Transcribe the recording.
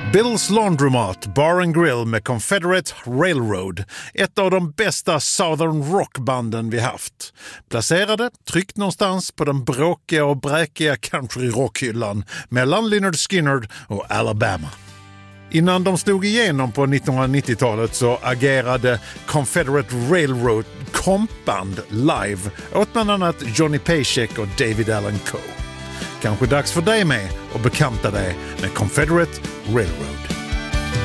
Bill's Laundromat Bar and Grill med Confederate Railroad, ett av de bästa Southern rockbanden vi haft. Placerade tryggt någonstans på den bråkiga och bräkiga country-rockhyllan mellan Lynyrd Skynyrd och Alabama. Innan de slog igenom på 1990-talet så agerade Confederate Railroad kompband live åt bland annat Johnny Paycheck och David Allan Coe. Kanske dags för dig med att bekanta dig med Confederate Railroad.